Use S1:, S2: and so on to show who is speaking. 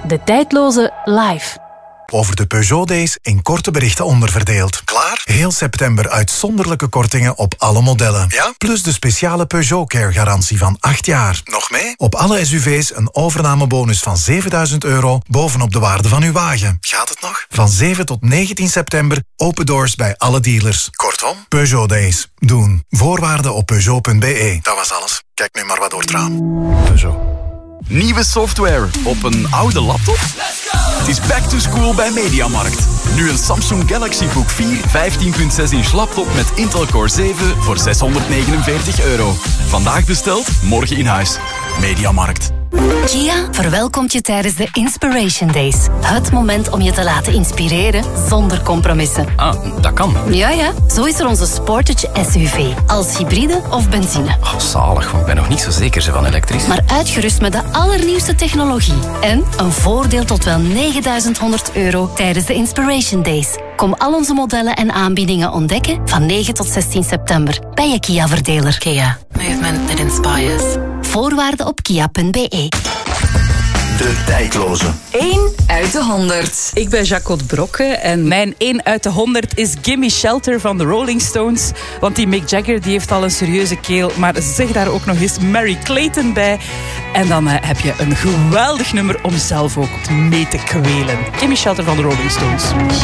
S1: De tijdloze live.
S2: Over de Peugeot Days in korte berichten onderverdeeld. Klaar? Heel september uitzonderlijke kortingen op alle modellen. Ja? Plus de speciale Peugeot Care garantie van 8 jaar. Nog mee? Op alle SUV's een overnamebonus van €7.000 bovenop de waarde van uw wagen. Gaat het nog? Van 7 tot 19 september open doors bij alle dealers. Kortom, Peugeot Days. Doen. Voorwaarden op Peugeot.be. Dat was alles. Kijk nu maar wat door het raam. Peugeot.
S3: Nieuwe software op een oude laptop? Het is back to school bij Mediamarkt. Nu een Samsung Galaxy Book 4 15.6 inch laptop met Intel Core 7 voor €649. Vandaag besteld, morgen in huis. Mediamarkt.
S4: Kia verwelkomt je tijdens de Inspiration Days. Het moment om je te laten inspireren zonder compromissen.
S5: Ah, dat kan.
S4: Ja. Zo is er onze Sportage SUV. Als hybride of benzine.
S5: Oh, zalig, want ik ben nog niet zo zeker van elektrisch.
S4: Maar uitgerust met de allernieuwste technologie. En een voordeel tot wel €9.100 tijdens de Inspiration Days. Kom al onze modellen en aanbiedingen ontdekken van 9 tot 16 september bij je Kia-verdeler.
S1: Kia. Movement that inspires.
S4: Voorwaarden op kia.be.
S2: De tijdloze.
S6: 1 uit de 100.
S7: Ik ben Jacot Brokke en mijn 1 uit de 100 is Gimme Shelter van de Rolling Stones. Want die Mick Jagger die heeft al een serieuze keel, maar zeg daar ook nog eens Mary Clayton bij. En dan heb je een geweldig nummer om zelf ook mee te kwelen. Gimme Shelter van de Rolling Stones.